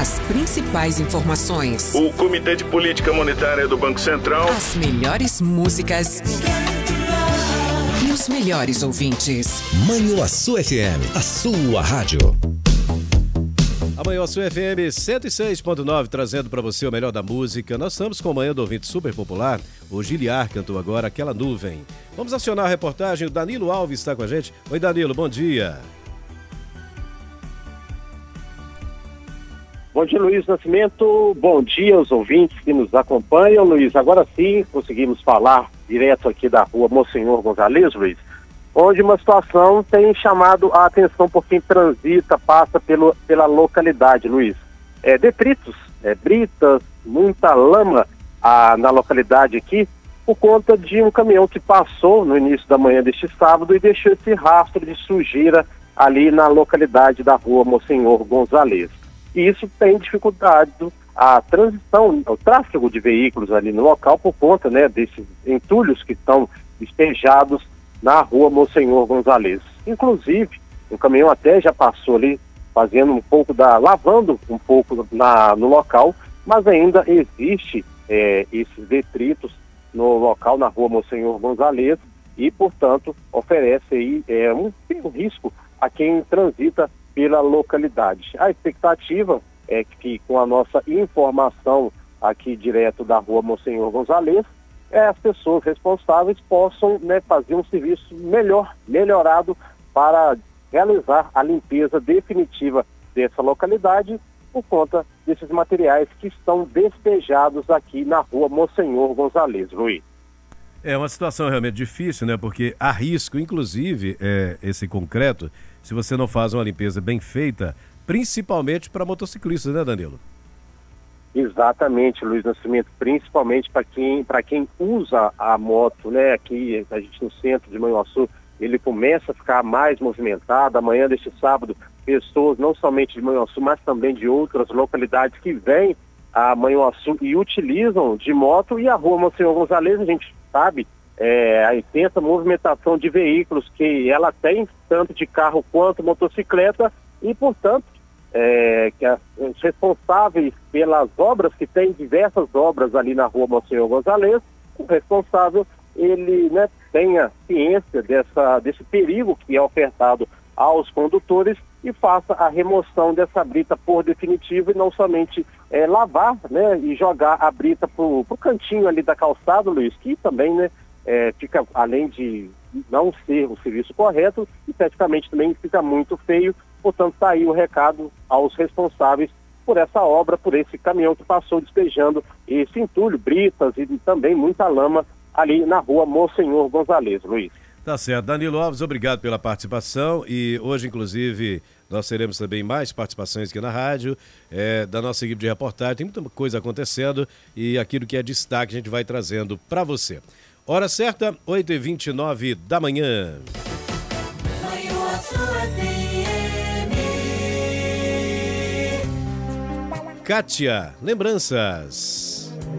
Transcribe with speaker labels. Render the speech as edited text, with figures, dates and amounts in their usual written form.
Speaker 1: As principais informações.
Speaker 2: O Comitê de Política Monetária do Banco Central.
Speaker 1: As melhores músicas. E os melhores ouvintes.
Speaker 3: Manhuaçu FM, a sua rádio.
Speaker 4: A Manhuaçu FM 106.9, trazendo para você o melhor da música. Nós estamos com o Manhã do Ouvinte super popular. O Giliar cantou agora Aquela Nuvem. Vamos acionar a reportagem. O Danilo Alves está com a gente. Oi, Danilo, bom dia.
Speaker 5: Bom dia, Luiz Nascimento. Bom dia aos ouvintes que nos acompanham, Luiz. Agora sim, conseguimos falar direto aqui da rua Monsenhor Gonzalez, Luiz, onde uma situação tem chamado a atenção por quem transita, passa pela localidade, Luiz. Detritos, britas, muita lama na localidade aqui, por conta de um caminhão que passou no início da manhã deste sábado e deixou esse rastro de sujeira ali na localidade da rua Monsenhor Gonzalez. E isso tem dificultado a transição, o tráfego de veículos ali no local por conta, né, desses entulhos que estão despejados na rua Monsenhor Gonzalez. Inclusive, o caminhão até já passou ali, lavando um pouco no local, mas ainda existe esses detritos no local, na rua Monsenhor Gonzalez, e, portanto, oferece aí um risco a quem transita pela localidade. A expectativa é que, com a nossa informação aqui direto da rua Monsenhor Gonzalez, as pessoas responsáveis possam, né, fazer um serviço melhorado para realizar a limpeza definitiva dessa localidade por conta desses materiais que estão despejados aqui na rua Monsenhor Gonzalez, Luiz.
Speaker 4: É uma situação realmente difícil, né? Porque há risco, inclusive, esse concreto, se você não faz uma limpeza bem feita, principalmente para motociclistas, né, Danilo?
Speaker 5: Exatamente, Luiz Nascimento, principalmente para quem usa a moto, né? Aqui a gente no centro de Manhuaçu, ele começa a ficar mais movimentado. Amanhã deste sábado, pessoas não somente de Manhuaçu, mas também de outras localidades que vêm a Manhuaçu e utilizam de moto. E a rua Monsenhor Gonzalez, a gente sabe, a intensa movimentação de veículos que ela tem, tanto de carro quanto motocicleta, e, portanto, que os responsáveis pelas obras, que tem diversas obras ali na rua Monsenhor Gonzalez, o responsável, ele, né, tenha ciência desse perigo que é ofertado aos condutores e faça a remoção dessa brita por definitivo, e não somente lavar, né, e jogar a brita pro cantinho ali da calçada, Luiz, que também, né, fica, além de não ser o serviço correto, esteticamente também fica muito feio. Portanto, está aí o recado aos responsáveis por essa obra, por esse caminhão que passou despejando esse entulho, britas e também muita lama ali na rua Monsenhor Gonzalez, Luiz.
Speaker 4: Tá certo. Danilo Alves, obrigado pela participação, e hoje, inclusive, nós teremos também mais participações aqui na rádio, da nossa equipe de reportagem. Tem muita coisa acontecendo e aquilo que é destaque a gente vai trazendo para você. Hora certa, 8h29 da manhã. Kátia, lembranças.